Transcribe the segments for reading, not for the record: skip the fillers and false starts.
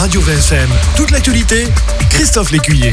Radio VSM. Toute l'actualité, Christophe Lécuyer.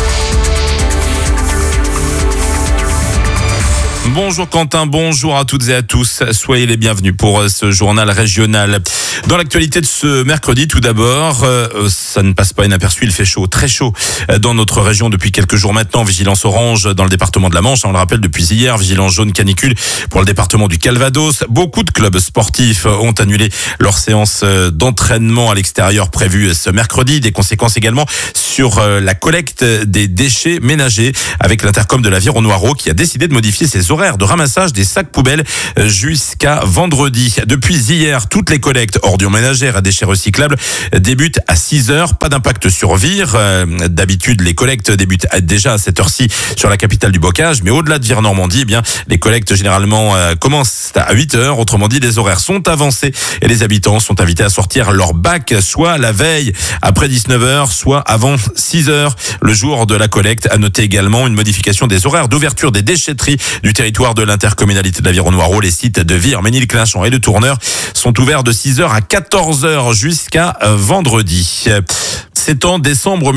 Bonjour Quentin, bonjour à toutes et à tous. Soyez les bienvenus pour ce journal régional. Dans l'actualité de ce mercredi, tout d'abord, ça ne passe pas inaperçu, il fait chaud, très chaud dans notre région depuis quelques jours maintenant. Vigilance orange dans le département de la Manche, on le rappelle depuis hier, vigilance jaune canicule pour le département du Calvados. Beaucoup de clubs sportifs ont annulé leur séance d'entraînement à l'extérieur prévue ce mercredi. Des conséquences également sur la collecte des déchets ménagers avec l'Intercom de l'Aviron-Noireau qui a décidé de modifier ses horaires de ramassage des sacs poubelles jusqu'à vendredi. Depuis hier, toutes les collectes ordures ménagères à déchets recyclables débutent à 6h. Pas d'impact sur Vire. D'habitude, les collectes débutent déjà à cette heure-ci sur la capitale du bocage. Mais au-delà de Vire-Normandie, eh bien, les collectes généralement commencent à 8h. Autrement dit, les horaires sont avancés et les habitants sont invités à sortir leur bac soit la veille après 19h, soit avant 6h le jour de la collecte. À noter également une modification des horaires d'ouverture des déchetteries du territoire de l'intercommunalité de l'Aviron-Noireau. Les sites de Vire, Ménil-Clinchamp et de Tourneur sont ouverts de 6h à 14h jusqu'à vendredi. C'est en décembre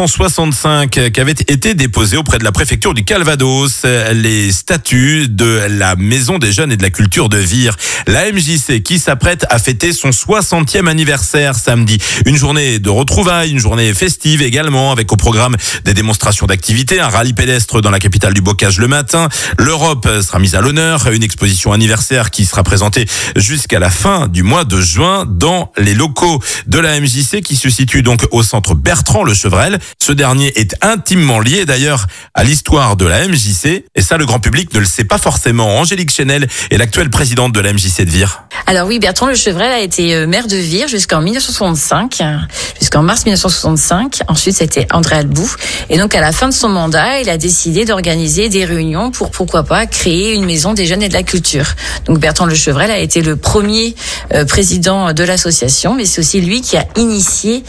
1965 qu'avaient été déposés auprès de la préfecture du Calvados les statuts de la Maison des Jeunes et de la Culture de Vire. La MJC qui s'apprête à fêter son 60e anniversaire samedi. Une journée de retrouvailles, une journée festive également avec au programme des démonstrations d'activités, un rallye pédestre dans la capitale du bocage le matin. L'Europe sera mise à l'honneur, une exposition anniversaire qui sera présentée jusqu'à la fin du mois de juin dans les locaux de la MJC qui se situe donc au centre Bertrand Le Chevrel. Ce dernier est intimement lié d'ailleurs à l'histoire de la MJC et ça le grand public ne le sait pas forcément. Angélique Chenel est l'actuelle présidente de la MJC de Vire. Alors oui, Bertrand Le Chevrel a été maire de Vire jusqu'en 1965, jusqu'en mars 1965. Ensuite, c'était André Albou. Et donc, à la fin de son mandat, il a décidé d'organiser des réunions pour, pourquoi pas, créer une maison des jeunes et de la culture. Donc, Bertrand Le Chevrel a été le premier président de l'association, mais c'est aussi lui qui a initié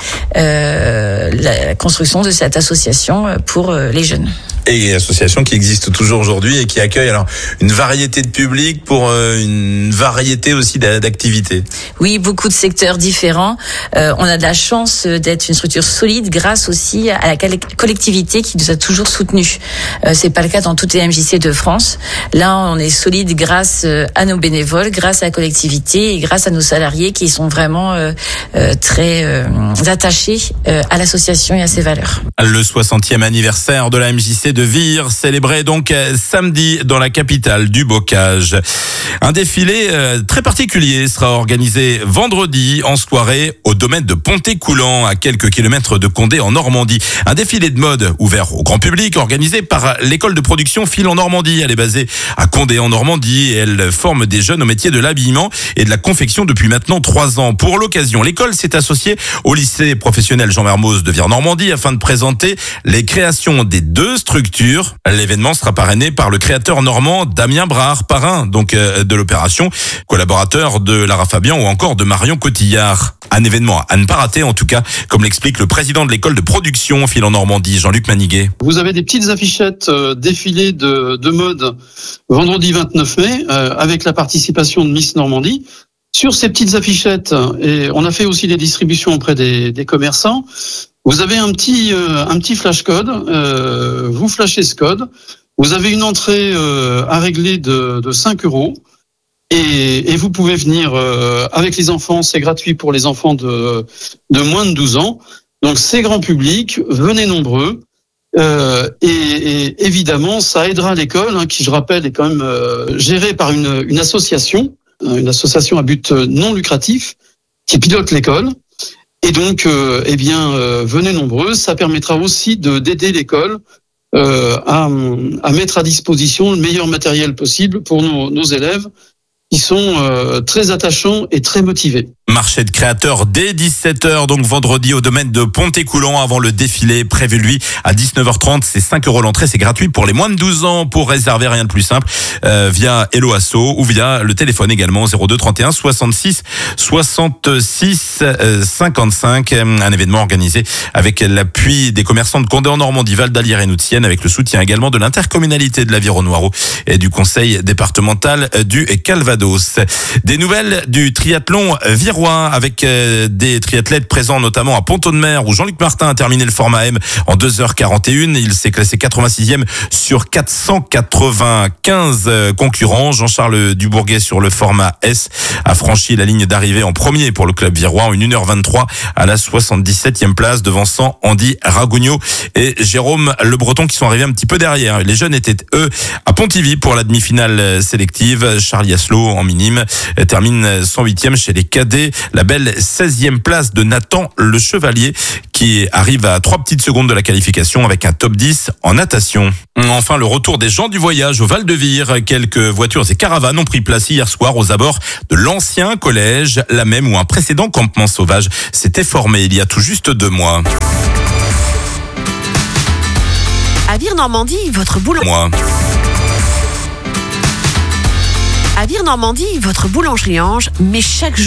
la construction de cette association pour les jeunes. Et association qui existe toujours aujourd'hui et qui accueille alors une variété de publics pour une variété aussi d'activités. Oui, beaucoup de secteurs différents. On a de la chance d'être une structure solide grâce aussi à la collectivité qui nous a toujours soutenus. C'est pas le cas dans toutes les MJC de France. Là, on est solide grâce à nos bénévoles, grâce à la collectivité et grâce à nos salariés qui sont vraiment très attachés à l'association et à ses valeurs. Le 60e anniversaire de la MJC de Vire, célébré donc samedi dans la capitale du bocage. Un défilé très particulier sera organisé vendredi en soirée au domaine de Pontécoulant, à quelques kilomètres de Condé en Normandie. Un défilé de mode ouvert au grand public organisé par l'école de production Fil en Normandie. Elle est basée à Condé en Normandie et elle forme des jeunes au métier de l'habillement et de la confection depuis maintenant 3 ans. Pour l'occasion, l'école s'est associée au lycée professionnel Jean Mermoz de Vire Normandie afin de présenter les créations des 2 structures. L'événement sera parrainé par le créateur normand Damien Brard, parrain donc de l'opération, collaborateur de Lara Fabian ou encore de Marion Cotillard. Un événement à ne pas rater en tout cas, comme l'explique le président de l'école de production Fil en Normandie, Jean-Luc Maniguet. Vous avez des petites affichettes défilées de mode vendredi 29 mai avec la participation de Miss Normandie. Sur ces petites affichettes, et on a fait aussi des distributions auprès des commerçants, vous avez un petit flash code, vous flashez ce code, vous avez une entrée à régler de 5 € et vous pouvez venir avec les enfants, c'est gratuit pour les enfants de moins de 12 ans, donc c'est grand public, venez nombreux. Et évidemment, ça aidera l'école, qui je rappelle est quand même gérée par une association à but non lucratif qui pilote l'école. Et donc, venez nombreux. Ça permettra aussi d'aider l'école à mettre à disposition le meilleur matériel possible pour nos élèves qui sont très attachants et très motivés. Marché de créateurs dès 17h, donc vendredi au domaine de Pontécoulant avant le défilé prévu lui à 19h30. C'est 5 € l'entrée, c'est gratuit pour les moins de 12 ans. Pour réserver, rien de plus simple, via Hello Asso ou via le téléphone également 02 31 66 66 55. Un événement organisé avec l'appui des commerçants de Condé en Normandie, Val d'Alière et Noutienne, avec le soutien également de l'intercommunalité de l'Aviron-Noireau et du conseil départemental du Calvados. Des nouvelles du triathlon Vire Virois avec des triathlètes présents notamment à Pont-de-Mer où Jean-Luc Martin a terminé le format M en 2h41. Il s'est classé 86e sur 495 concurrents. Jean-Charles Dubourguet sur le format S a franchi la ligne d'arrivée en premier pour le club virois en 1h23 à la 77e place, devançant Andy Ragugnot et Jérôme Le Breton qui sont arrivés un petit peu derrière. Les jeunes étaient eux à Pontivy pour la demi-finale sélective. Charlie Asselot en minime termine 108e chez les cadets. La belle 16e place de Nathan Le Chevalier qui arrive à 3 petites secondes de la qualification avec un top 10 en natation. Enfin, le retour des gens du voyage au Val-de-Vire. Quelques voitures et caravanes ont pris place hier soir aux abords de l'ancien collège, la même où un précédent campement sauvage s'était formé il y a tout juste 2 mois. À Vire-Normandie, votre boulangerie Ange met chaque jour